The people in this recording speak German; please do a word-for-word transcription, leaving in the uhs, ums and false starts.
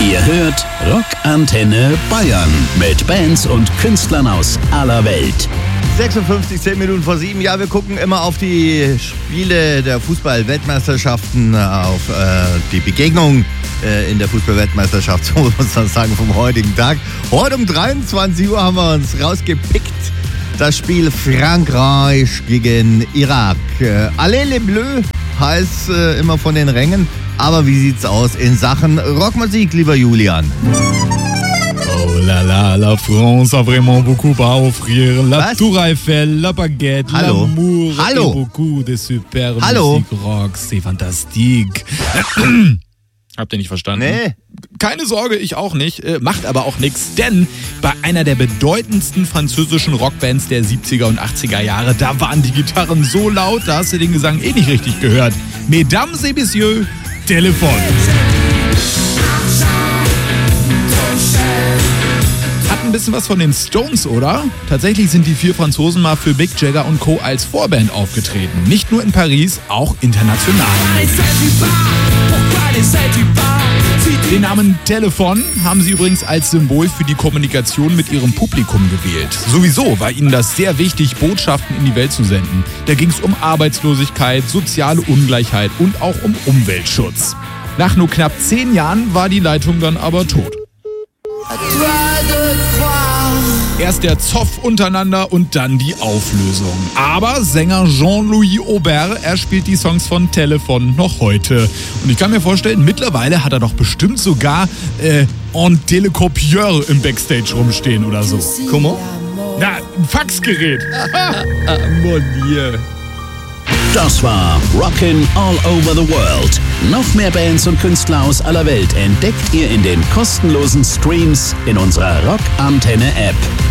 Ihr hört Rockantenne Bayern mit Bands und Künstlern aus aller Welt. sechsundfünfzig, zehn Minuten vor sieben. Ja, wir gucken immer auf die Spiele der Fußball-Weltmeisterschaften, auf äh, die Begegnung äh, in der Fußball-Weltmeisterschaft, so muss man sagen, vom heutigen Tag. Heute um dreiundzwanzig Uhr haben wir uns rausgepickt. Das Spiel Frankreich gegen Irak. Äh, Allez les Bleus heißt äh, immer von den Rängen. Aber wie sieht's aus in Sachen Rockmusik, lieber Julian? Oh la la, la France a vraiment beaucoup à offrir. La Was? Tour Eiffel, la baguette, Hallo? l'amour Hallo? et beaucoup de super Hallo? musique rock. C'est fantastique. Habt ihr nicht verstanden? Nee. Keine Sorge, ich auch nicht. Äh, macht aber auch nichts, denn bei einer der bedeutendsten französischen Rockbands der siebziger und achtziger Jahre, da waren die Gitarren so laut, da hast du den Gesang eh nicht richtig gehört. Mesdames et Messieurs, Telefon. Hat ein bisschen was von den Stones, oder? Tatsächlich sind die vier Franzosen mal für Mick Jagger und Co. als Vorband aufgetreten. Nicht nur in Paris, auch international. Den Namen Telefon haben sie übrigens als Symbol für die Kommunikation mit ihrem Publikum gewählt. Sowieso war ihnen das sehr wichtig, Botschaften in die Welt zu senden. Da ging es um Arbeitslosigkeit, soziale Ungleichheit und auch um Umweltschutz. Nach nur knapp zehn Jahren war die Leitung dann aber tot. Erst der Zoff untereinander und dann die Auflösung. Aber Sänger Jean-Louis Aubert, er spielt die Songs von Telefon noch heute. Und ich kann mir vorstellen, mittlerweile hat er doch bestimmt sogar äh, ein Telecopieur im Backstage rumstehen oder so. Comment? Na, ein Faxgerät. Mon Dieu. Das war Rockin' All Over the World. Noch mehr Bands und Künstler aus aller Welt entdeckt ihr in den kostenlosen Streams in unserer Rockantenne-App.